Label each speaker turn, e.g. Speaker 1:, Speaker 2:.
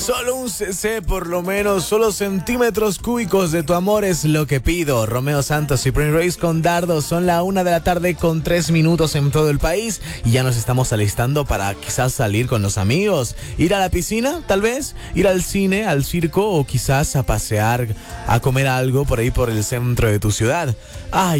Speaker 1: Solo un cc, por lo menos, solo centímetros cúbicos de tu amor es lo que pido. Romeo Santos y Prince Royce con Dardo. Son la 1:00 con 3 minutos en todo el país y ya nos estamos alistando para quizás salir con los amigos, ir a la piscina, tal vez, ir al cine, al circo o quizás a pasear, a comer algo por ahí por el centro de tu ciudad. Ay,